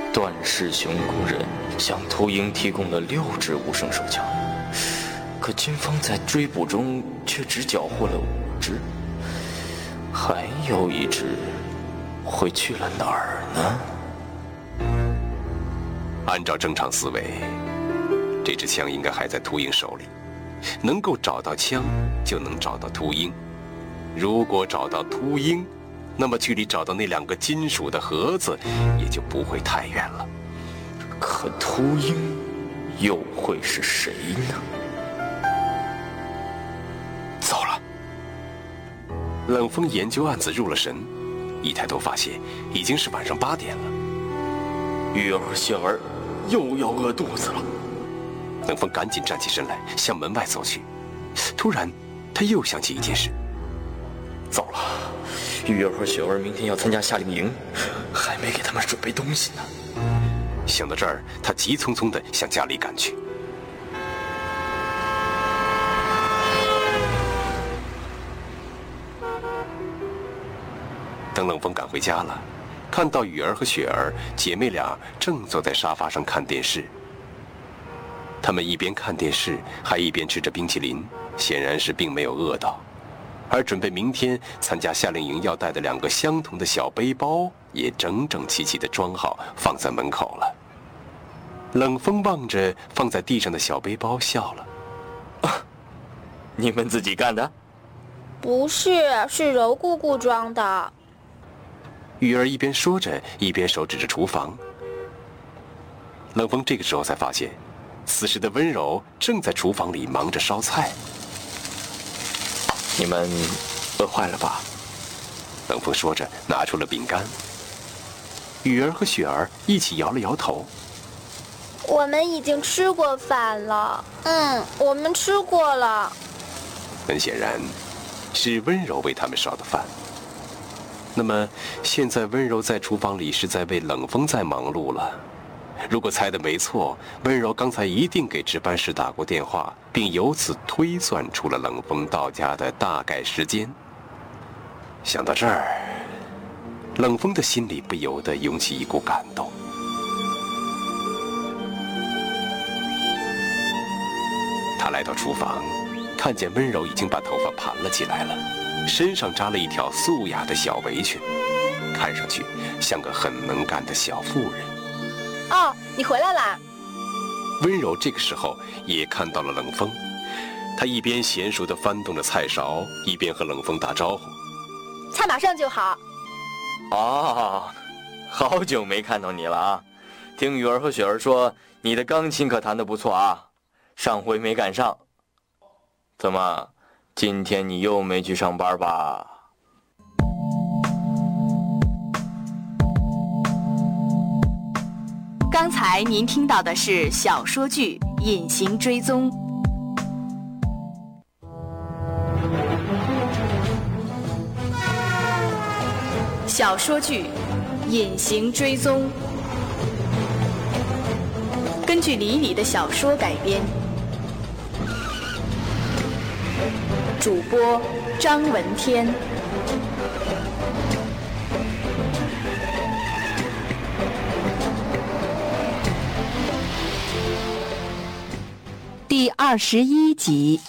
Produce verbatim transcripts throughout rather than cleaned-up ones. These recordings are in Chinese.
段世雄工人向秃鹰提供了六支无声手枪，可军方在追捕中却只缴获了五支，还有一支会去了哪儿呢？ 按照正常思维，这支枪应该还在秃鹰手里，能够找到枪，就能找到秃鹰。如果找到秃鹰，那么距离找到那两个金属的盒子也就不会太远了。 可秃鹰又会是谁呢？ 糟了！冷风研究案子入了神，一抬头发现已经是晚上八点了。 玉儿和雪儿又要饿肚子了。 冷风赶紧站起身来，向门外走去。突然，他又想起一件事。 糟了，玉儿和雪儿明天要参加夏令营，还没给他们准备东西呢。 想到这儿，他急匆匆地向家里赶去。等冷风赶回家了，看到雨儿和雪儿姐妹俩正坐在沙发上看电视。她们一边看电视，还一边吃着冰淇淋，显然是并没有饿到。而准备明天参加夏令营要带的两个相同的小背包，也整整齐齐地装好，放在门口了。冷风望着放在地上的小背包，笑了。 啊，你们自己干的？ 不是，是柔姑姑装的。 雨儿一边说着，一边手指着厨房。冷风这个时候才发现，此时的温柔正在厨房里忙着烧菜。 你们饿坏了吧？ 冷风说着，拿出了饼干。雨儿和雪儿一起摇了摇头。 我们已经吃过饭了。嗯，我们吃过了。 很显然，是温柔为他们烧的饭。那么，现在温柔在厨房里是在为冷风在忙碌了。如果猜的没错，温柔刚才一定给值班室打过电话，并由此推算出了冷风到家的大概时间。想到这儿，冷风的心里不由得涌起一股感动。他来到厨房，看见温柔已经把头发盘了起来了，身上扎了一条素雅的小围裙，看上去像个很能干的小妇人。 哦，你回来啦！ 温柔这个时候也看到了冷风，她一边娴熟地翻动着菜勺，一边和冷风打招呼：“ 菜马上就好。” 哦，好久没看到你了啊！听雨儿和雪儿说，你的钢琴可弹得不错啊，上回没赶上。怎么，今天你又没去上班吧？ 刚才您听到的是小说剧《隐形追踪》。小说剧《隐形追踪》根据李李的小说改编，主播张文天。第二十一集。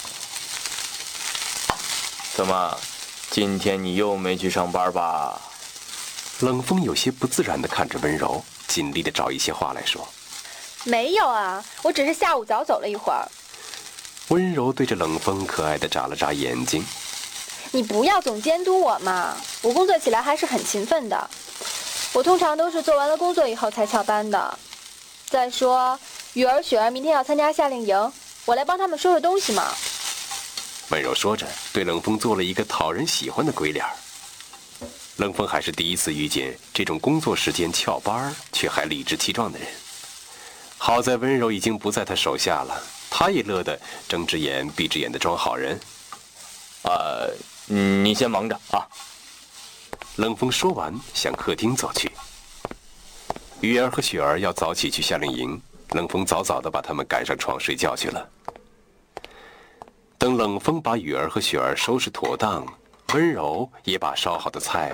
怎么，今天你又没去上班吧？ 冷风有些不自然地看着温柔，尽力地找一些话来说。 没有啊，我只是下午早走了一会儿。 温柔对着冷风可爱地眨了眨眼睛。 你不要总监督我嘛，我工作起来还是很勤奋的。我通常都是做完了工作以后才翘班的。再说，雨儿、雪儿明天要参加夏令营，我来帮他们收拾东西嘛。 温柔说着，对冷风做了一个讨人喜欢的鬼脸。冷风还是第一次遇见这种工作时间翘班却还理直气壮的人。好在温柔已经不在他手下了，他也乐得睁只眼闭只眼的装好人。 呃，你先忙着啊。 冷风说完，向客厅走去。雨儿和雪儿要早起去夏令营，冷风早早地把他们赶上床睡觉去了。等冷风把雨儿和雪儿收拾妥当，温柔也把烧好的菜